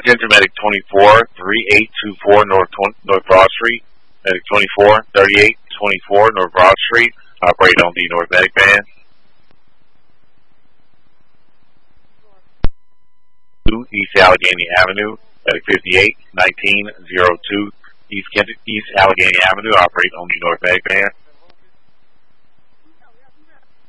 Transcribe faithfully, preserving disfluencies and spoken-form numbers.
attention, Medic twenty-four, thirty-eight twenty-four North North Broad Street. Medic twenty-four, thirty-eight twenty-four North Broad Street. Operate on the North Medic van. East Allegheny Avenue. Medic fifty-eight, nineteen oh two East Kent, East Allegheny Avenue. Operate on the North Medic van.